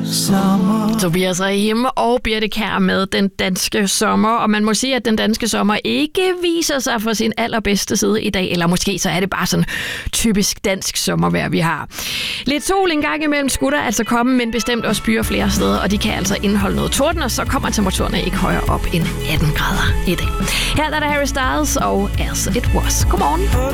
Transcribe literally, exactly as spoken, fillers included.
sommer. Tobias Rahim og Birthe Kjær med Den Danske Sommer. Og man må sige, at Den Danske Sommer ikke viser sig fra sin allerbedste side i dag. Eller måske så er det bare sådan typisk dansk sommervejr, vi har. Lidt sol en gang imellem skulle der altså komme, men bestemt også byer flere steder. Og de kan altså indeholde noget torden, og så kommer temperaturerne ikke højere op end atten grader i dag. Her er der Harry Styles og As It Was. Godmorgen.